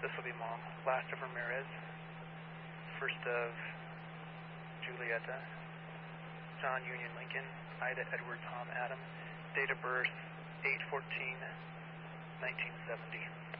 This will be Mom. Last of Ramirez. First of Julieta. John Union Lincoln. Ida Edward Tom Adam. Date of birth 8/14/1970.